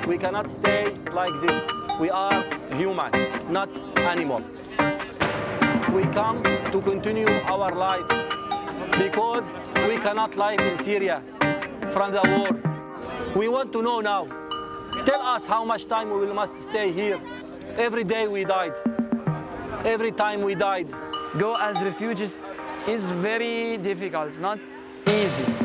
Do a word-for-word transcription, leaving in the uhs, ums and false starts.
We cannot stay like this. We are human, not animal. We come to continue our life because we cannot live in Syria from the war. We want to know now. Tell us how much time we must stay here. Every day we died. Every time we died. Go as refugees is very difficult, not easy.